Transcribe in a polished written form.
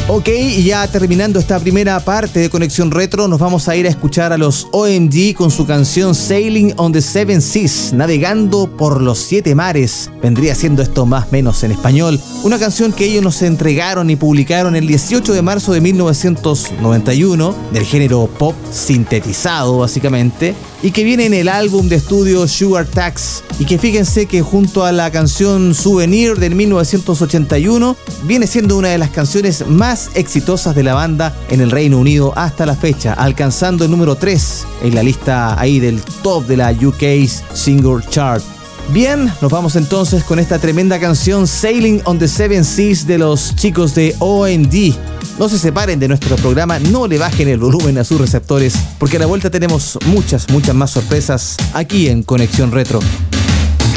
Ok, y ya terminando esta primera parte de Conexión Retro, nos vamos a ir a escuchar a los OMG con su canción Sailing on the Seven Seas, navegando por los 7 mares. Vendría siendo esto más o menos en español. Una canción que ellos nos entregaron y publicaron el 18 de marzo de 1991, del género pop sintetizado básicamente, y que viene en el álbum de estudio Sugar Tax, y que fíjense que junto a la canción Souvenir del 1981 viene siendo una de las canciones más exitosas de la banda en el Reino Unido hasta la fecha, alcanzando el número 3 en la lista ahí del top de la UK's Single Chart. Bien, nos vamos entonces con esta tremenda canción Sailing on the Seven Seas de los chicos de OMD. No se separen de nuestro programa, no le bajen el volumen a sus receptores, porque a la vuelta tenemos muchas más sorpresas aquí en Conexión Retro.